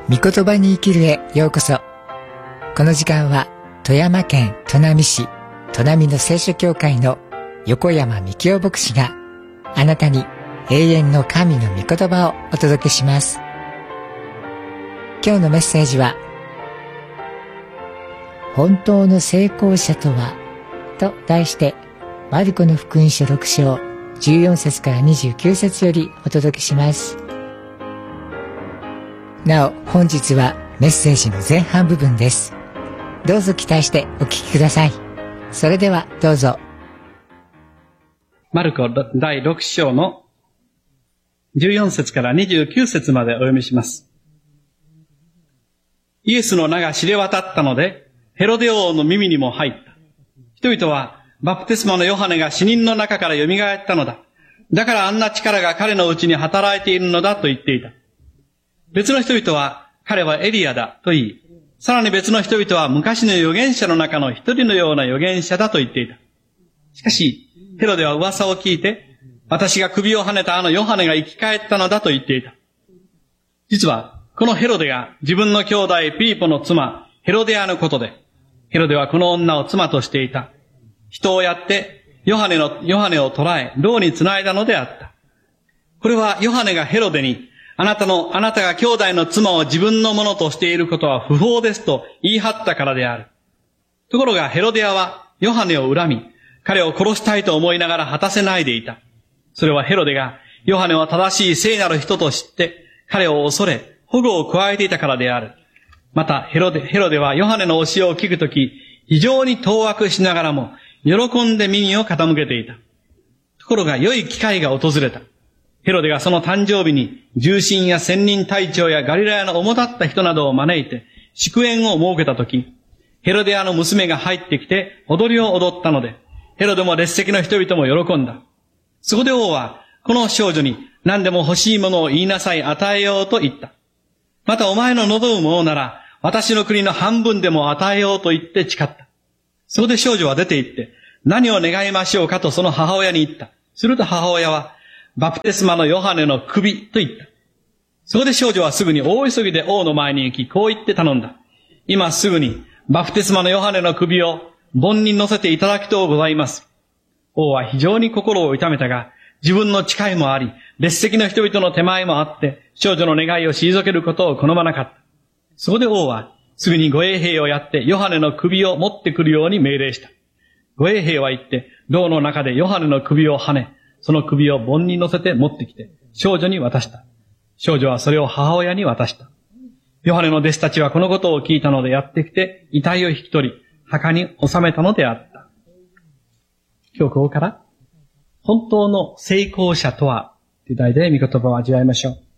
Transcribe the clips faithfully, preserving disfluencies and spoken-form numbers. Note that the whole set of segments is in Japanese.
御言葉に生きるへようこそ。この時間は富山県砺波市砺波の聖書教会の横山幹夫牧師があなたに永遠の神の御言葉をお届けします。今日のメッセージは、本当の成功者とはと題して、マルコの福音書ろく章じゅうよん節からにじゅうきゅう節よりお届けします。なお、本日はメッセージの前半部分です。どうぞ期待してお聞きください。それではどうぞ。 マルコだいろく章のじゅうよん節からにじゅうきゅう節までお読みします。イエスの名が知れ渡ったので、ヘロデ王の耳にも入った。人々は、バプテスマのヨハネが死人の中から蘇ったのだ。だからあんな力が彼のうちに働いているのだと言っていた。別の人々は、彼はエリアだと言い、さらに別の人々は昔の預言者の中の一人のような預言者だと言っていた。しかし、ヘロデは噂を聞いて、私が首をはねたあのヨハネが生き返ったのだと言っていた。実は、このヘロデが自分の兄弟ピリポの妻、ヘロデアのことで、ヘロデはこの女を妻としていた。人をやって、ヨハネの、ヨハネを捕らえ、牢に繋いだのであった。これはヨハネがヘロデに、あなたの、あなたが兄弟の妻を自分のものとしていることは不法ですと言い張ったからである。ところがヘロデアはヨハネを恨み、彼を殺したいと思いながら果たせないでいた。それはヘロデがヨハネは正しい聖なる人と知って、彼を恐れ、保護を加えていたからである。またヘロデ、ヘロデはヨハネの教えを聞くとき、非常に当惑しながらも、喜んで耳を傾けていた。ところが良い機会が訪れた。ヘロデがその誕生日に重臣や千人隊長やガリラヤの主だった人などを招いて祝宴を設けたとき、ヘロデアの娘が入ってきて踊りを踊ったので、ヘロデも列席の人々も喜んだ。そこで王はこの少女に何でも欲しいものを言いなさい、与えようと言った。またお前の望むものなら私の国の半分でも与えようと言って誓った。そこで少女は出て行って何を願いましょうかとその母親に言った。すると母親はバプテスマのヨハネの首と言った。そこで少女はすぐに大急ぎで王の前に行き、こう言って頼んだ。今すぐにバプテスマのヨハネの首を盆に乗せていただきとうございます。王は非常に心を痛めたが、自分の誓いもあり、列席の人々の手前もあって、少女の願いを退けることを好まなかった。そこで王はすぐに護衛兵をやってヨハネの首を持ってくるように命令した。護衛兵は行って牢の中でヨハネの首をはね、その首を盆に乗せて持ってきて、少女に渡した。少女はそれを母親に渡した。ヨハネの弟子たちはこのことを聞いたのでやってきて、遺体を引き取り、墓に納めたのであった。今日ここから、本当の成功者とは、という題で御言葉を味わいましょう。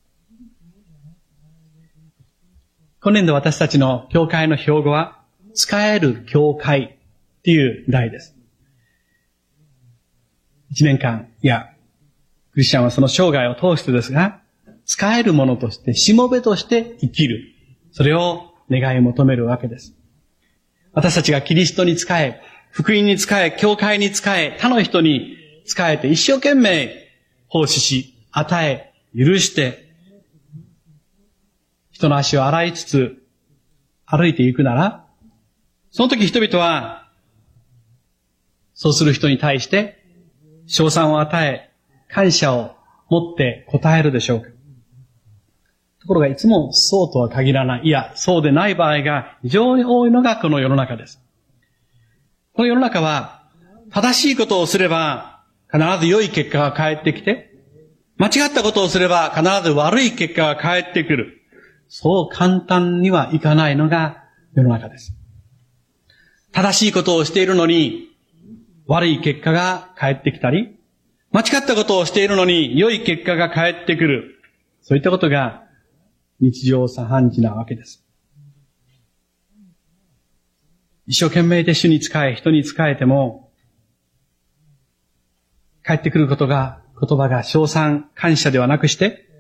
今年度私たちの教会の標語は、使える教会という題です。一年間、いや、クリスチャンはその生涯を通してですが、使えるものとして、しもべとして生きる。それを願い求めるわけです。私たちがキリストに仕え、福音に仕え、教会に仕え、他の人に仕えて一生懸命奉仕し、与え、許して、人の足を洗いつつ歩いていくなら、その時人々は、そうする人に対して、称賛を与え、感謝を持って答えるでしょうか。ところがいつもそうとは限らない。いや、そうでない場合が非常に多いのがこの世の中です。この世の中は、正しいことをすれば必ず良い結果が返ってきて、間違ったことをすれば必ず悪い結果が返ってくる。そう簡単にはいかないのが世の中です。正しいことをしているのに、悪い結果が返ってきたり、間違ったことをしているのに良い結果が返ってくる。そういったことが日常茶飯事なわけです。一生懸命で主に仕え、人に仕えても、返ってくることが、言葉が称賛、感謝ではなくして、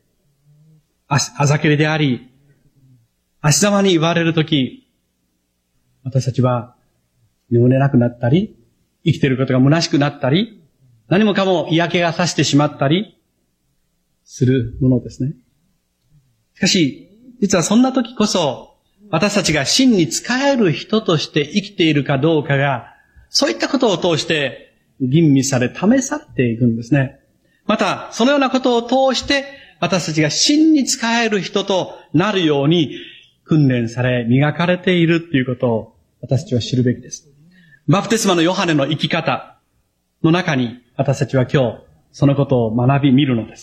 あ、あざけりであり、足ざまに言われるとき、私たちは眠れなくなったり、生きていることが虚しくなったり、何もかも嫌気がさしてしまったりするものですね。しかし、 実はそんな時こそ、私たちが真に仕える人として生きているかどうかが、そういったことを通して吟味され、試されていくんですね。また、そのようなことを通して、私たちが真に仕える人となるように訓練され、磨かれているということを私たちは知るべきです。バプテスマのヨハネの生き方の中に、私たちは今日、そのことを学び見るのです。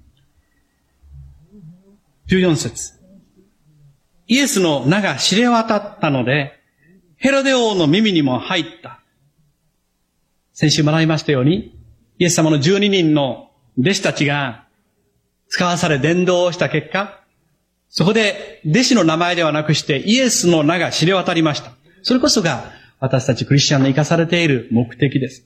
じゅうよん節。イエスの名が知れ渡ったので、ヘロデ王の耳にも入った。先週学びましたように、イエス様のじゅうににんの弟子たちが使わされ伝道をした結果、そこで弟子の名前ではなくしてイエスの名が知れ渡りました。それこそが私たちクリスチャンの生かされている目的です。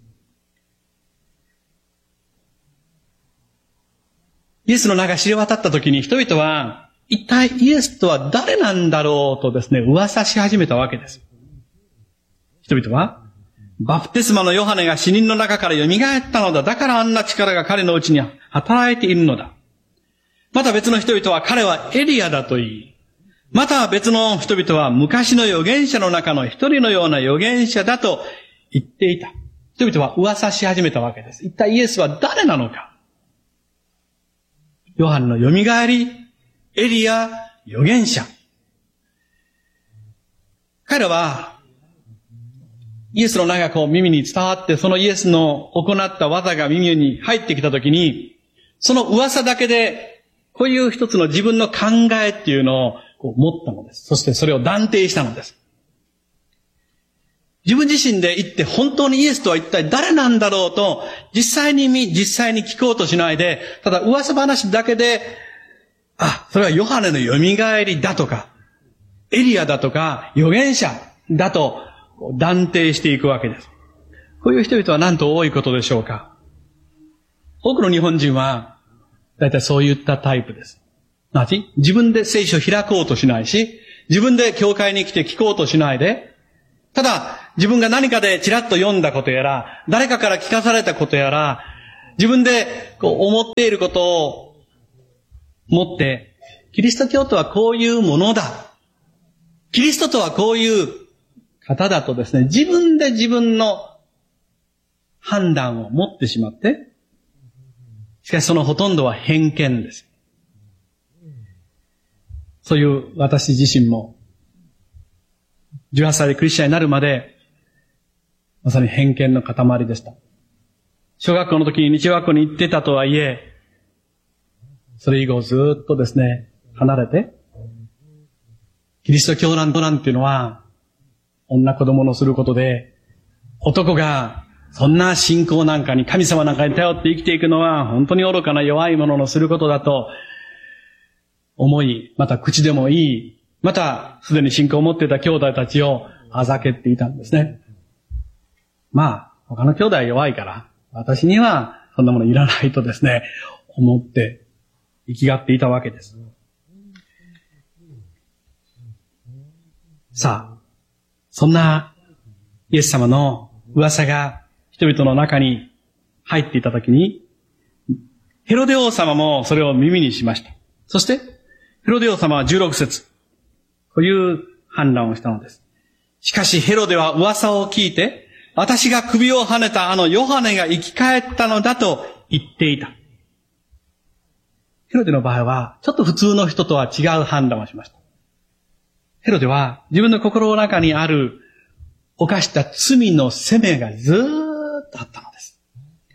イエスの名が知れ渡った時に人々は一体イエスとは誰なんだろうとですね、噂し始めたわけです。人々はバプテスマのヨハネが死人の中から蘇ったのだ。だからあんな力が彼のうちに働いているのだ。また別の人々は彼はエリアだと言い、また別の人々は昔の預言者の中の一人のような預言者だと言っていた。人々は噂し始めたわけです。一体イエスは誰なのか。ヨハネの蘇り、エリア、預言者。彼らはイエスの名がこう耳に伝わって、そのイエスの行った技が耳に入ってきたときに、その噂だけで、こういう一つの自分の考えっていうのをこう持ったのです。そしてそれを断定したのです。自分自身で言って本当にイエスとは一体誰なんだろうと、実際に見、実際に聞こうとしないで、ただ噂話だけで、あ、それはヨハネの蘇りだとか、エリアだとか、預言者だと断定していくわけです。こういう人々はなんと多いことでしょうか。多くの日本人は、だいたいそういったタイプです。なぜ？自分で聖書を開こうとしないし、自分で教会に来て聞こうとしないで、ただ自分が何かでちらっと読んだことやら、誰かから聞かされたことやら、自分でこう思っていることを持って、キリスト教とはこういうものだ。キリストとはこういう方だとですね、自分で自分の判断を持ってしまって、しかしそのほとんどは偏見です。そういう私自身も、じゅうはっさいでクリスチャンになるまで、まさに偏見の塊でした。小学校の時に日学校に行ってたとはいえ、それ以後ずっとですね、離れて、キリスト教なんていうのは、女子供のすることで、男がそんな信仰なんかに、神様なんかに頼って生きていくのは、本当に愚かな弱い者のすることだと思い、また口でもいい、またすでに信仰を持っていた兄弟たちをあざけっていたんですね。まあ、他の兄弟は弱いから、私にはそんなものいらないとですね、思って生きがっていたわけです。さあ、そんなイエス様の噂が人々の中に入っていたときに、ヘロデ王様もそれを耳にしました。そして、ヘロデ王様はじゅうろく節、こういう判断をしたのです。しかしヘロデは噂を聞いて、私が首をはねたあのヨハネが生き返ったのだと言っていた。ヘロデの場合は、ちょっと普通の人とは違う判断をしました。ヘロデは自分の心の中にある犯した罪の責めがずーっとあったのです。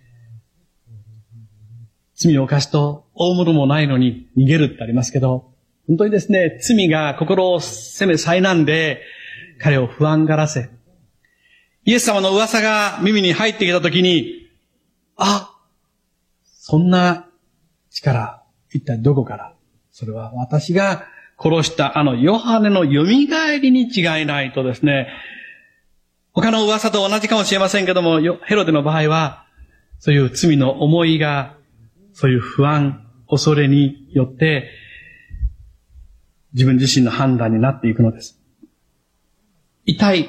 罪を犯すと追うものもないのに逃げるってありますけど、本当にですね、罪が心を責め災難で彼を不安がらせ、イエス様の噂が耳に入ってきたときに、あ、そんな力、一体どこから？それは私が殺したあのヨハネの蘇りに違いないとですね、他の噂と同じかもしれませんけども、ヘロデの場合は、そういう罪の思いが、そういう不安、恐れによって、自分自身の判断になっていくのです。一体、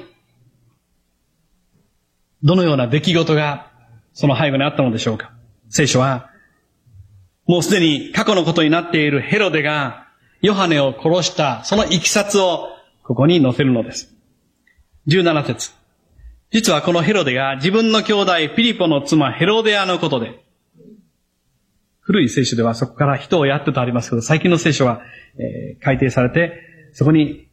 どのような出来事がその背後にあったのでしょうか。聖書は、もうすでに過去のことになっているヘロデが、 ヨハネを殺したそのいきさつをここに載せるのです。じゅうなな節。実はこのヘロデが自分の兄弟ピリポの妻ヘロデアのことで、古い聖書ではそこから人をやってとありますけど、最近の聖書は、えー、改訂されて、そこに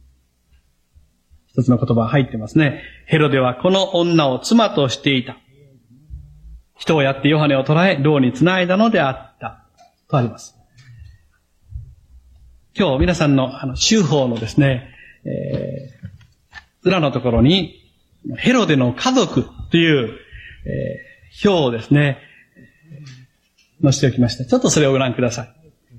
一つの言葉が入ってますね。ヘロデはこの女を妻としていた。人をやってヨハネを捕らえ、牢につないだのであった。とあります。今日皆さんのあの修法のですね、えー、裏のところに、ヘロデの家族という、えー、表をですね、載せておきました。ちょっとそれをご覧ください。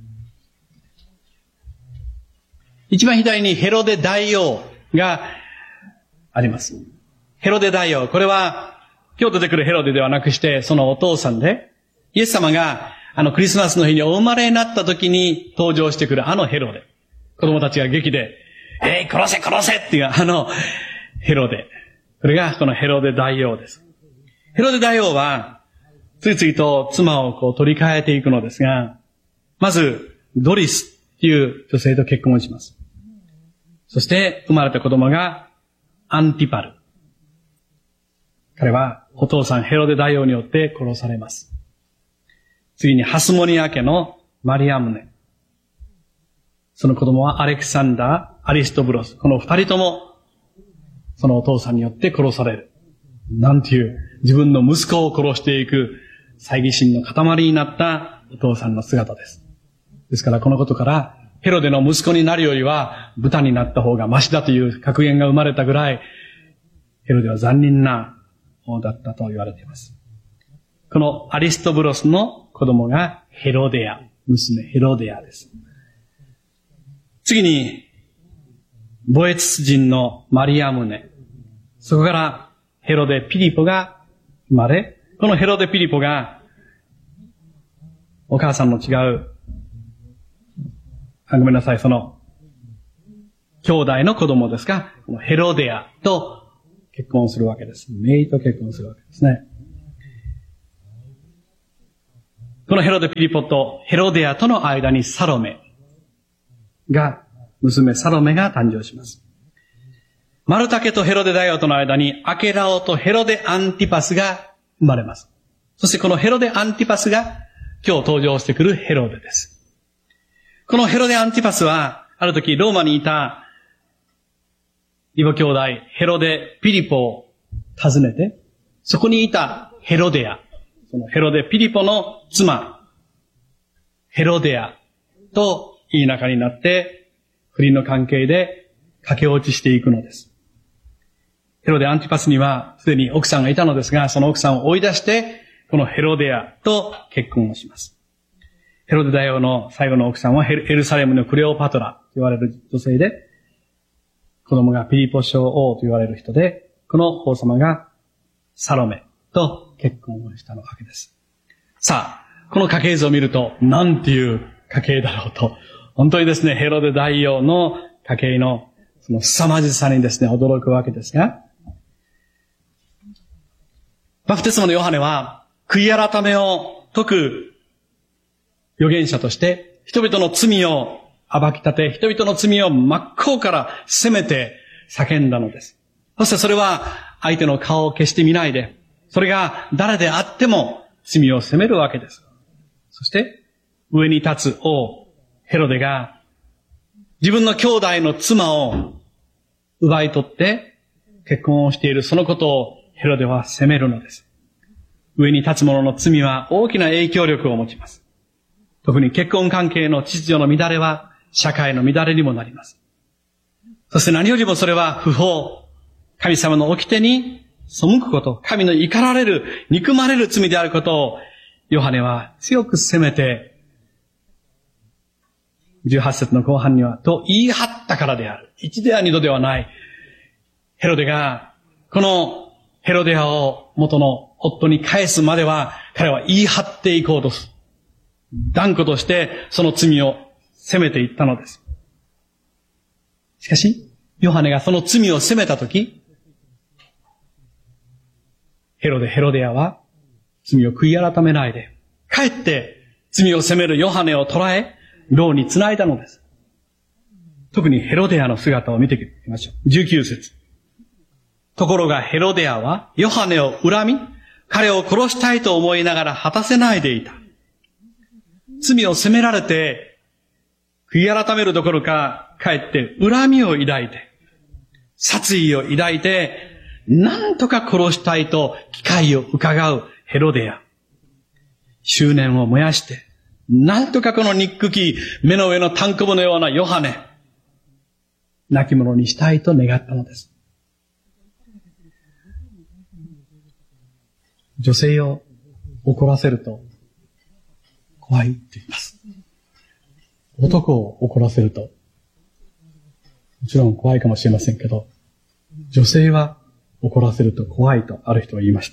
一番左にヘロデ大王があります。ヘロデ大王。これは、今日出てくるヘロデではなくして、そのお父さんで、イエス様が、あの、クリスマスの日にお生まれになった時に登場してくるあのヘロデ。子供たちが劇で、えい、殺せ殺せっていうあのヘロデ。これがこのヘロデ大王です。ヘロデ大王は、ついついと妻をこう取り替えていくのですが、まず、ドリスっていう女性と結婚します。そして生まれた子供がアンティパル。彼はお父さんヘロデ大王によって殺されます。次にハスモニア家のマリアムネ。その子供はアレクサンダー、アリストブロス。この二人ともそのお父さんによって殺される。なんていう自分の息子を殺していく猜疑心の塊になったお父さんの姿です。ですからこのことからヘロデの息子になるよりは豚になった方がマシだという格言が生まれたぐらいヘロデは残忍な方だったと言われています。このアリストブロスの子供がヘロデア、娘ヘロデアです。次にボエツ人のマリアムネ。そこからヘロデ・ピリポが生まれ、このヘロデ・ピリポがお母さんの違うあ、ごめんなさい、その、兄弟の子供ですが、このヘロデアと結婚するわけです。メイと結婚するわけですね。このヘロデ・ピリポとヘロデアとの間にサロメが、娘サロメが誕生します。マルタ家とヘロデ大王との間にアケラオとヘロデ・アンティパスが生まれます。そしてこのヘロデ・アンティパスが今日登場してくるヘロデです。このヘロデ・アンティパスは、ある時ローマにいた異母兄弟ヘロデ・ピリポを訪ねて、そこにいたヘロデア、そのヘロデ・ピリポの妻、ヘロデアといい仲になって、不倫の関係で駆け落ちしていくのです。ヘロデ・アンティパスにはすでに奥さんがいたのですが、その奥さんを追い出して、このヘロデアと結婚をします。ヘロデ大王の最後の奥さんはエルサレムのクレオパトラと言われる女性で、子供がピリポ将王と言われる人で、この王様がサロメと結婚をしたわけです。さあ、この家系図を見ると、なんていう家系だろうと、本当にですね、ヘロデ大王の家系のその凄まじさにですね、驚くわけですが、バプテスマのヨハネは、悔い改めを説く預言者として、人々の罪を暴き立て、人々の罪を真っ向から責めて叫んだのです。そしてそれは相手の顔を決して見ないで、それが誰であっても罪を責めるわけです。そして上に立つ王ヘロデが自分の兄弟の妻を奪い取って結婚をしているそのことをヘロデは責めるのです。上に立つ者の罪は大きな影響力を持ちます。特に結婚関係の秩序の乱れは社会の乱れにもなります。そして何よりもそれは不法、神様の掟に背くこと、神の怒られる、憎まれる罪であることをヨハネは強く責めて、じゅうはち節の後半には、と言い張ったからである。一では二度ではない。ヘロデが、このヘロデアを元の夫に返すまでは、彼は言い張っていこうとする。断固としてその罪を責めていったのです。しかし、ヨハネがその罪を責めたとき、ヘロデ・ヘロデアは罪を悔い改めないで、かえって罪を責めるヨハネを捕らえ、牢につないだのです。 特にヘロデアの姿を見ていきましょう。じゅうきゅう節。ところがヘロデアはヨハネを恨み、彼を殺したいと思いながら果たせないでいた。罪を責められて、悔い改めるどころか、かえって恨みを抱いて、殺意を抱いて、何とか殺したいと機会を伺うヘロデア。執念を燃やして、何とかこの憎き目の上のタンコブのようなヨハネ、亡き者にしたいと願ったのです。女性を怒らせると怖いって言います。男を怒らせると、もちろん怖いかもしれませんけど、女性は怒らせると怖いとある人は言いました。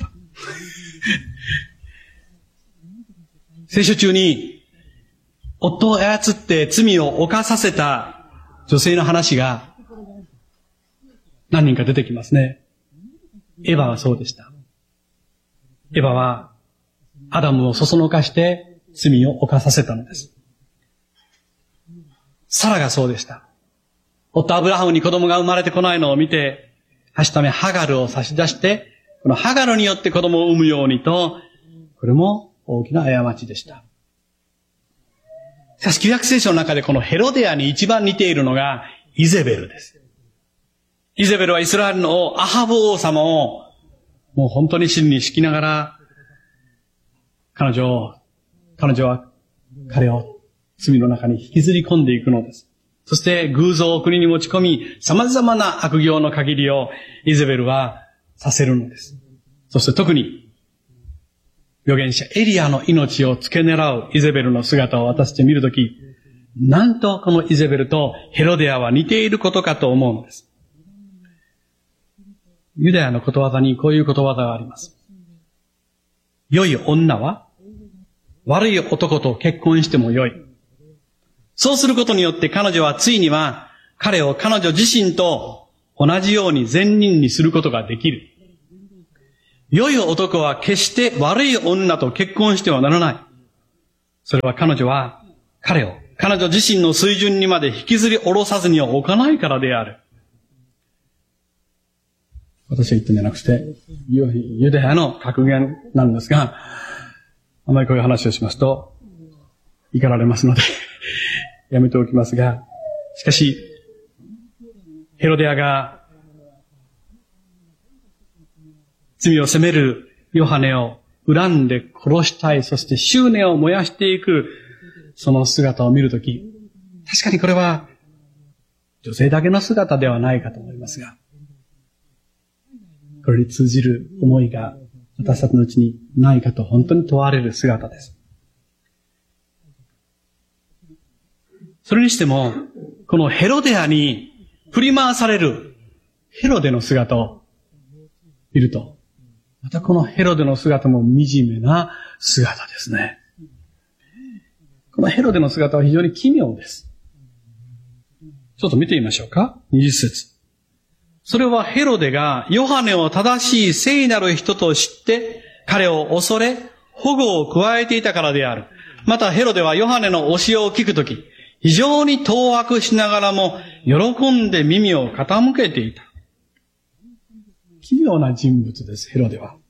聖書中に夫を操って罪を犯させた女性の話が何人か出てきますね。エヴァはそうでした。エヴァはアダムをそそのかして罪を犯させたのです。サラがそうでした。夫アブラハムに子供が生まれてこないのを見て、はしためハガルを差し出して、このハガルによって子供を産むようにと、これも大きな過ちでした。しかし旧約聖書の中でこのヘロデアに一番似ているのがイゼベルです。イゼベルはイスラエルの王アハブ王様をもう本当に真に敷きながら、彼女を、彼女は彼を罪の中に引きずり込んでいくのです。そして偶像を国に持ち込み、様々な悪行の限りをイゼベルはさせるのです。そして特に預言者エリアの命を付け狙うイゼベルの姿を私たち見るとき、なんとこのイゼベルとヘロデアは似ていることかと思うのです。ユダヤのことわざにこういうことわざがあります。良い女は悪い男と結婚しても良い。そうすることによって彼女はついには彼を彼女自身と同じように善人にすることができる。良い男は決して悪い女と結婚してはならない。それは彼女は彼を彼女自身の水準にまで引きずり下ろさずには置かないからである。私が言ったんじゃなくて、ユダヤの格言なんですが、あまりこういう話をしますと、怒られますので、やめておきますが、しかし、ヘロデアが、罪を責めるヨハネを恨んで殺したい、そして執念を燃やしていく、その姿を見るとき、確かにこれは、女性だけの姿ではないかと思いますが、これに通じる思いが私たちのうちにないかと本当に問われる姿です。それにしても、このヘロデアに振り回されるヘロデの姿を見ると、またこのヘロデの姿も惨めな姿ですね。このヘロデの姿は非常に奇妙です。ちょっと見てみましょうか。にじゅっ節。それはヘロデがヨハネを正しい聖なる人と知って彼を恐れ保護を加えていたからである。またヘロデはヨハネの教えを聞くとき、非常に当惑しながらも喜んで耳を傾けていた。奇妙な人物です、ヘロデは。